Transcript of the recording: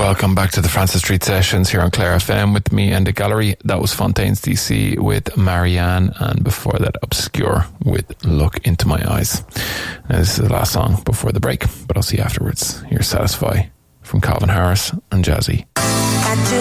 welcome back to the Francis Street Sessions here on Clare FM with me and the gallery. That was Fontaines DC with Marianne, and before that Obscure with Look Into My Eyes. Now, this is the last song before the break, but I'll see you afterwards. Here's Satisfy from Calvin Harris and Jazzy.